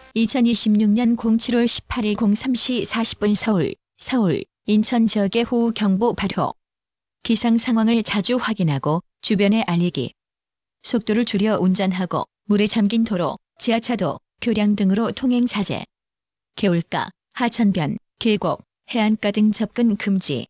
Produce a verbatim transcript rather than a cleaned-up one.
이천이십육 년 칠월 십팔일 공삼 시 사십 분 서울, 서울, 인천 지역의 호우 경보 발효. 기상 상황을 자주 확인하고 주변에 알리기. 속도를 줄여 운전하고 물에 잠긴 도로, 지하차도, 교량 등으로 통행 자제. 개울가, 하천변, 계곡, 해안가 등 접근 금지.